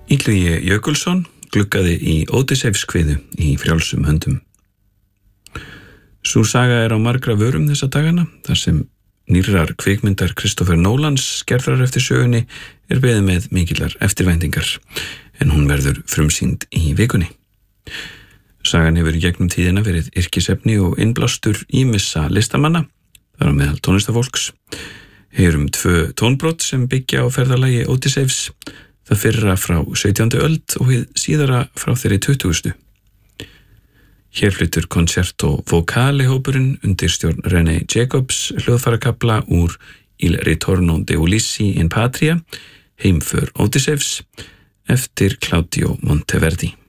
Illugi Jökulsson gluggaði í Ódysseifskviðu í frjálsum höndum. Sú saga á margra vörum þessa dagana, þar sem nýrrar kvikmyndar Christopher Nolans gerðrar eftir sögunni beðið með mikillar eftirvæntingar, en hún verður frumsýnd í vikunni. Sagan hefur í gegnum tíðina verið yrkisefni og innblástur ýmissa listamanna, þar á meðal tónlistafólks. Heyrum 2 tónbrot sem byggja á ferðalagi Ódysseifs, það fyrra frá 17. öld og hið síðara frá þeirri 20. Hér flytur Concerto Vocale hópurinn undir stjórn René Jacobs hljóðfærakafla úr Il Ritorno de Ulissi in Patria, heimför Ódysseifs, eftir Claudio Monteverdi.